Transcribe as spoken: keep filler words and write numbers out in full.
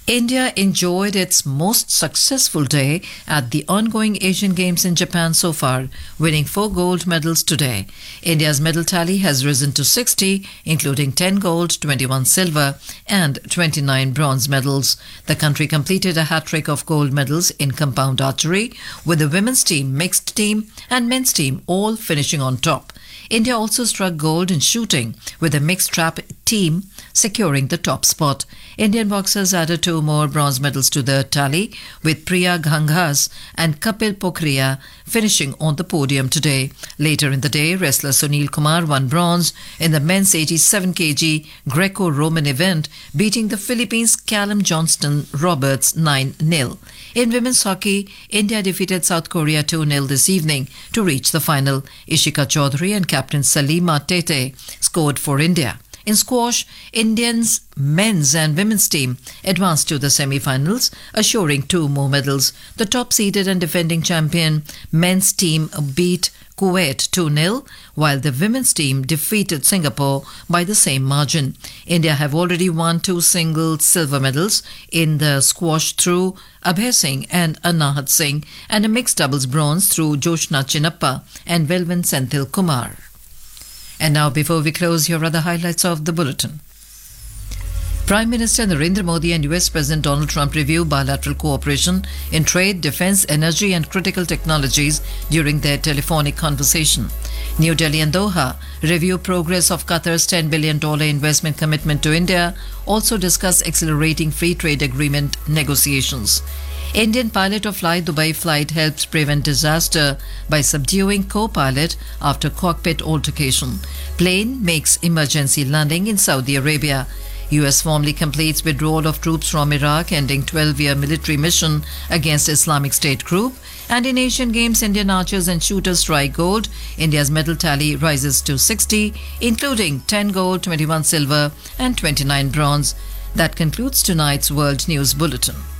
India enjoyed its most successful day at the ongoing Asian Games in Japan so far, winning four gold medals today. India's medal tally has risen to sixty, including ten gold, twenty-one silver and twenty-nine bronze medals. The country completed a hat-trick of gold medals in compound archery, with the women's team, mixed team and men's team all finishing on top. India also struck gold in shooting, with the mixed trap team securing the top spot. Indian boxers added two more bronze medals to the tally, with Priya Ghanghas and Kapil Pokhria finishing on the podium today. Later in the day, wrestler Sunil Kumar won bronze in the men's eighty-seven kilograms Greco-Roman event, beating the Philippines' Callum Johnston Roberts nine nil. In women's hockey, India defeated South Korea two nil this evening to reach the final. Ishika Chaudhary and captain Salima Tete scored for India. In squash, Indians' men's and women's team advanced to the semi-finals, assuring two more medals. The top-seeded and defending champion men's team beat Kuwait two nil, while the women's team defeated Singapore by the same margin. India have already won two single silver medals in the squash through Abhay Singh and Anahat Singh, and a mixed doubles bronze through Joshna Chinnappa and Velvin Senthil Kumar. And now, before we close, here are the highlights of the bulletin. Prime Minister Narendra Modi and U S President Donald Trump review bilateral cooperation in trade, defense, energy and critical technologies during their telephonic conversation. New Delhi and Doha review progress of Qatar's ten billion dollars investment commitment to India, also discuss accelerating free trade agreement negotiations. Indian pilot of Fly Dubai flight helps prevent disaster by subduing co-pilot after cockpit altercation. Plane makes emergency landing in Saudi Arabia. U S formally completes withdrawal of troops from Iraq, ending twelve-year military mission against Islamic State group. And in Asian Games, Indian archers and shooters strike gold. India's medal tally rises to sixty, including ten gold, twenty-one silver and twenty-nine bronze. That concludes tonight's World News Bulletin.